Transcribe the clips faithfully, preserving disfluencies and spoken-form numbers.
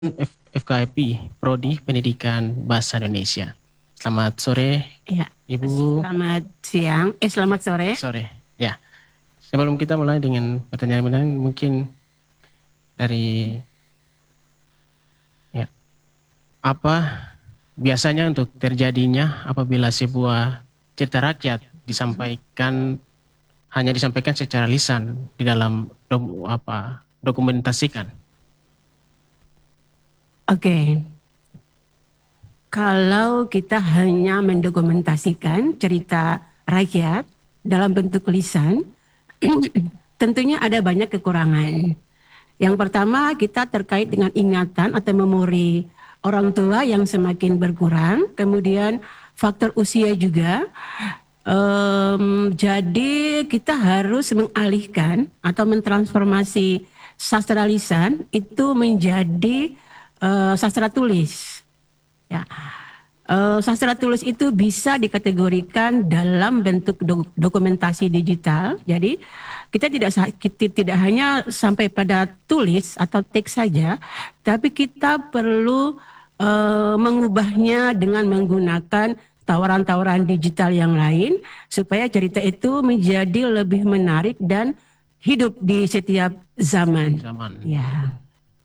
F- FKIP, Prodi Pendidikan Bahasa Indonesia. Selamat sore, Ya, Ibu. selamat siang, eh selamat sore. Sore, ya. Sebelum kita mulai dengan pertanyaan-pertanyaan, mungkin dari ya, apa biasanya untuk terjadinya apabila sebuah cerita rakyat disampaikan hanya disampaikan secara lisan di dalam dok- apa dokumentasikan. Oke, kalau kita hanya mendokumentasikan cerita rakyat dalam bentuk lisan, tentunya ada banyak kekurangan. Yang pertama, kita terkait dengan ingatan atau memori orang tua yang semakin berkurang, kemudian faktor usia juga. Um, jadi kita harus mengalihkan atau mentransformasi sastra lisan itu menjadi uh, sastra tulis. Ya, uh, sastra tulis itu bisa dikategorikan dalam bentuk do dokumentasi digital. Jadi kita tidak kita tidak hanya sampai pada tulis atau teks saja, tapi kita perlu uh, mengubahnya dengan menggunakan tawaran-tawaran digital yang lain supaya cerita itu menjadi lebih menarik dan hidup di setiap zaman. Zaman. Ya.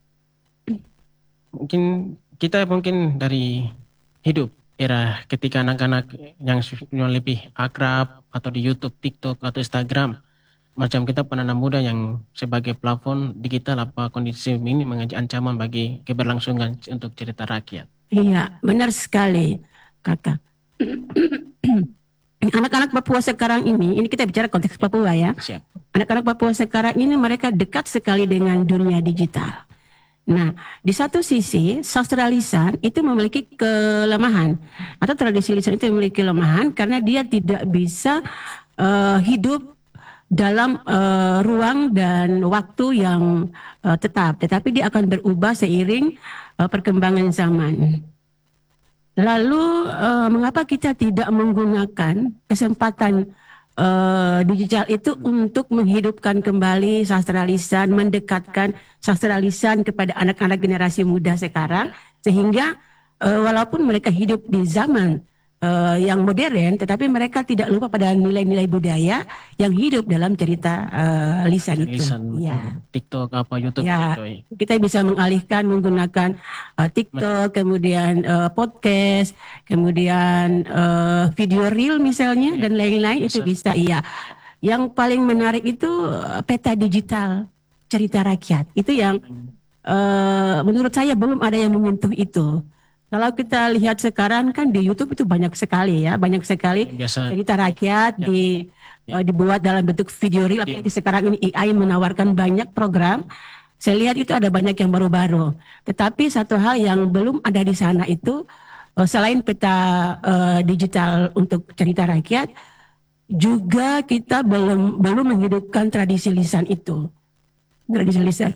Mungkin kita mungkin dari hidup era ketika anak-anak yang yang lebih akrab atau di YouTube, TikTok atau Instagram, macam kita penanam muda yang sebagai plafon digital, apa kondisi ini menjadi ancaman bagi keberlangsungan untuk cerita rakyat? Iya, benar sekali, Kakak. Anak-anak Papua sekarang ini, ini kita bicara konteks Papua ya. Siap. Anak-anak Papua sekarang ini mereka dekat sekali dengan dunia digital. Nah, di satu sisi sastra lisan itu memiliki kelemahan atau tradisi lisan itu memiliki kelemahan karena dia tidak bisa uh, hidup dalam uh, ruang dan waktu yang uh, tetap, tetapi dia akan berubah seiring uh, perkembangan zaman. Lalu uh, mengapa kita tidak menggunakan kesempatan uh, digital itu untuk menghidupkan kembali sastra lisan, mendekatkan sastra lisan kepada anak-anak generasi muda sekarang, sehingga uh, walaupun mereka hidup di zaman uh, yang modern, tetapi mereka tidak lupa pada nilai-nilai budaya yang hidup dalam cerita uh, lisan itu. Lisan, Ya. TikTok apa YouTube Ya, gitu. kita bisa mengalihkan menggunakan uh, TikTok, kemudian uh, podcast, kemudian uh, video reel misalnya Ya, dan lain-lain itu bisa. Iya. Yang paling menarik itu uh, peta digital cerita rakyat. Itu yang uh, menurut saya belum ada yang menyentuh itu. Kalau kita lihat sekarang kan di YouTube itu banyak sekali ya, banyak sekali Biasa. cerita rakyat Ya. di Ya. uh, dibuat dalam bentuk video reel. Apalagi sekarang ini A I menawarkan banyak program. Saya lihat itu ada banyak yang baru-baru. Tetapi satu hal yang belum ada di sana itu uh, selain peta uh, digital untuk cerita rakyat, juga kita belum belum menghidupkan tradisi lisan itu. Tradisi lisan.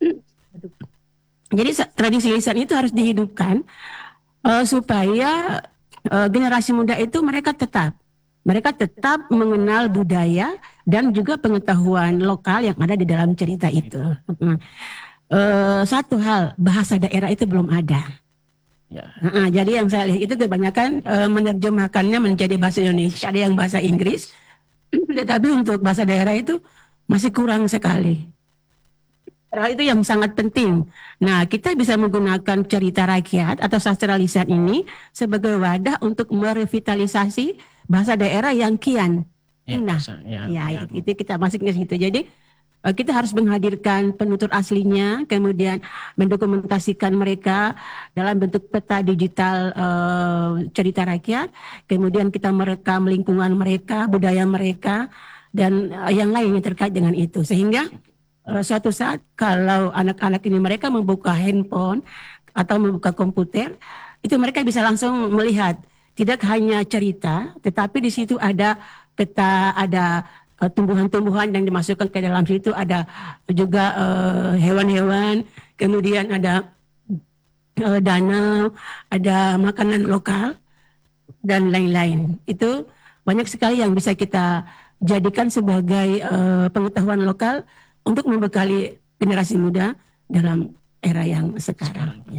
Jadi tradisi lisan itu harus dihidupkan uh, supaya uh, generasi muda itu mereka tetap mereka tetap mengenal budaya dan juga pengetahuan lokal yang ada di dalam cerita itu. Uh, satu hal, bahasa daerah itu belum ada. Ya. Nah, jadi yang saya lihat itu kebanyakan uh, menerjemahkannya menjadi bahasa Indonesia, ada yang bahasa Inggris, tetapi untuk bahasa daerah itu masih kurang sekali. Hal itu yang sangat penting. Nah, kita bisa menggunakan cerita rakyat atau sastra lisan ini sebagai wadah untuk merevitalisasi bahasa daerah yang kian punah. Ya, ya, ya, itu, itu kita masuk ke situ. Jadi kita harus menghadirkan penutur aslinya, kemudian mendokumentasikan mereka dalam bentuk peta digital uh, cerita rakyat, kemudian kita merekam lingkungan mereka, budaya mereka, dan uh, yang lainnya terkait dengan itu. Sehingga Uh, suatu saat kalau anak-anak ini mereka membuka handphone atau membuka komputer, itu mereka bisa langsung melihat tidak hanya cerita, tetapi di situ ada peta, ada uh, tumbuhan-tumbuhan yang dimasukkan ke dalam situ, ada juga uh, hewan-hewan, kemudian ada uh, danau, ada makanan lokal dan lain-lain. Itu banyak sekali yang bisa kita jadikan sebagai uh, pengetahuan lokal untuk membekali generasi muda dalam era yang sekarang.